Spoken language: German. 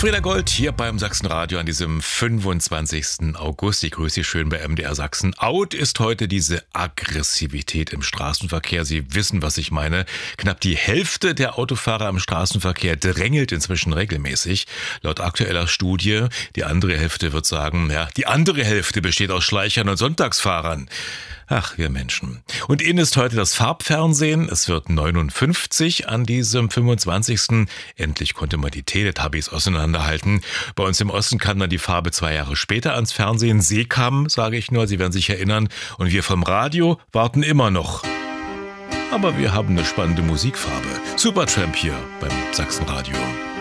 Frieda Gold hier beim Sachsenradio an diesem 25. August. Ich grüße Sie schön bei MDR Sachsen. Out ist heute diese Aggressivität im Straßenverkehr. Sie wissen, was ich meine. Knapp die Hälfte der Autofahrer im Straßenverkehr drängelt inzwischen regelmäßig. Laut aktueller Studie, die andere Hälfte wird sagen, ja, die andere Hälfte besteht aus Schleichern und Sonntagsfahrern. Ach, wir Menschen. Und Ihnen ist heute das Farbfernsehen. Es wird 59 an diesem 25. Endlich konnte man die Teletubbies auseinanderhalten. Bei uns im Osten kam dann die Farbe 2 Jahre später ans Fernsehen. Seekam, sage ich nur, Sie werden sich erinnern. Und wir vom Radio warten immer noch. Aber wir haben eine spannende Musikfarbe. Supertramp hier beim Sachsenradio.